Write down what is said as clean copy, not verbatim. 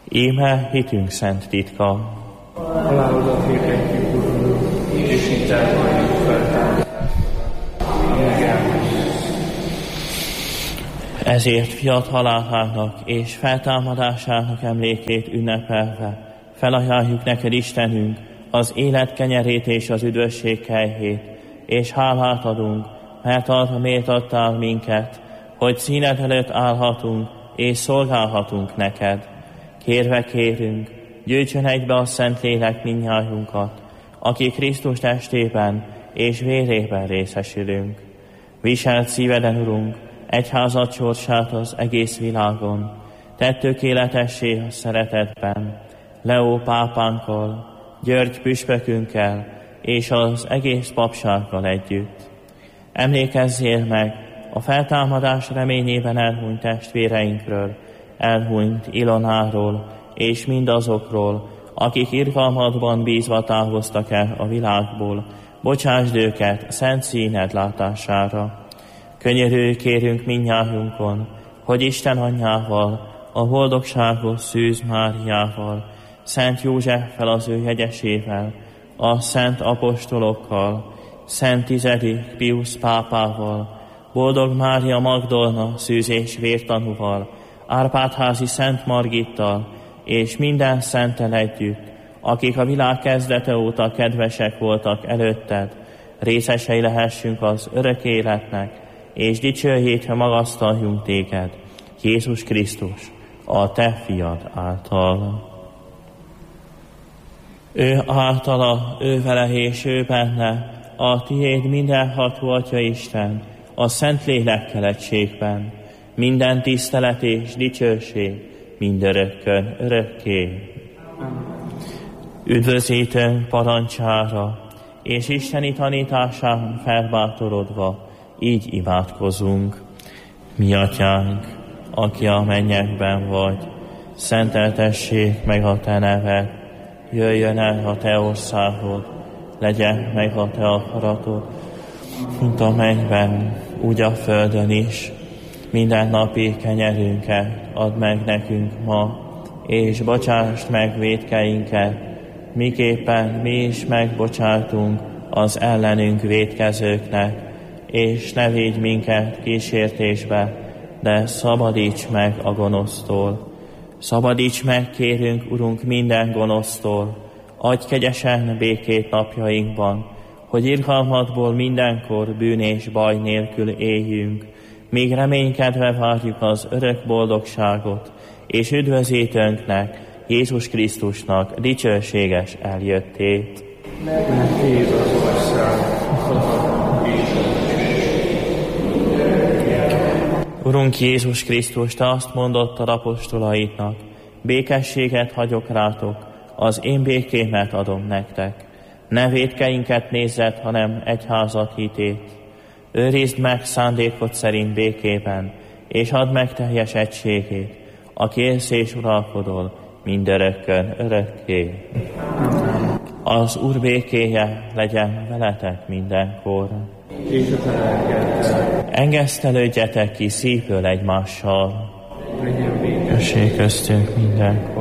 Íme hitünk szent titka. Halálodat hirdetjük, Urunk, és hittel valljuk fel. Ezért fiat halálának és feltámadásának emlékét ünnepelve felajánljuk neked, Istenünk, az élet kenyerét és az üdvösség kejhét, és hálát adunk, mert arra méltattál minket, hogy színed előtt állhatunk és szolgálhatunk neked. Kérve kérünk, gyűjtsön egybe a Szentlélek mindnyájunkat, aki Krisztus testében és vérében részesülünk. Viselt szíveden, Urunk, egyházad sorsát az egész világon, tedd tökéletessé a szeretetben, Leó pápánkkal, György püspökünkkel és az egész papsággal együtt. Emlékezzél meg a feltámadás reményében elhunyt testvéreinkről, elhunyt Ilonáról és mindazokról, akik irgalmadban bízva távoztak el a világból, bocsásd őket szent színed látására. Könyörülj kérünk mindnyájunkon, hogy Isten anyjával, a boldogságos Szűz Máriával, Szent Józseffel az ő jegyesével, a szent apostolokkal, Szent Tizedik Piusz pápával, Boldog Mária Magdolna szűz és vértanúval, Árpádházi Szent Margittal és minden szenttel együtt, akik a világ kezdete óta kedvesek voltak előtted, részesei lehessünk az örök életnek, és dicsőjét magasztaljunk téged, Jézus Krisztus, a te fiad által. Ő általa, ő vele és ő benne, a tiéd mindenható Atya Isten, a Szentlélekkel egységben, minden tisztelet és dicsőség, mindörökkön örökké. Üdvözítőnk parancsára, és Isteni tanításán felbátorodva, így imádkozunk. Mi Atyánk, aki a mennyekben vagy, szenteltessék meg a te neved, jöjjön el a te országod, legyen meg a te akaratod, mint a mennyben, úgy a földön is. Minden napi kenyerünket add meg nekünk ma, és bocsásd meg vétkeinket, miképpen mi is megbocsátunk az ellenünk vétkezőknek, és ne védj minket kísértésbe, de szabadíts meg a gonosztól. Szabadíts meg, kérünk, Urunk, minden gonosztól, adj kegyesen békét napjainkban, hogy irgalmadból mindenkor bűn és baj nélkül éljünk, míg reménykedve várjuk az örök boldogságot, és üdvözítőnknek, Jézus Krisztusnak dicsőséges eljöttét. Mert Jézus az ország, Urunk Jézus Krisztus, te azt mondottad apostolaidnak, békességet hagyok rátok, az én békémet adom nektek. Ne vétkeinket nézzed, hanem egyházat hitét. Őrizd meg szándékod szerint békében, és add meg teljes egységét, aki élsz és uralkodol mindörökkön örökké. Az Úr békéje legyen veletek mindenkor. és a te lelkeddel. Engesztelődjetek ki szívből egymással. Legyen békesség. Kösség köztünk mindenkor.